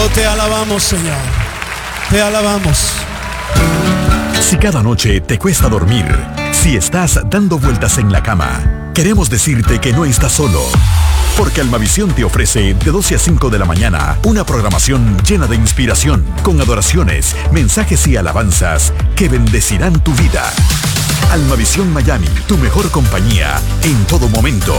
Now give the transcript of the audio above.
Oh, te alabamos, Señor. Te alabamos. Si cada noche te cuesta dormir, si estás dando vueltas en la cama, queremos decirte que no estás solo. Porque Almavisión te ofrece de 12 a 5 de la mañana una programación llena de inspiración, con adoraciones, mensajes y alabanzas que bendecirán tu vida. Almavisión Miami, tu mejor compañía en todo momento.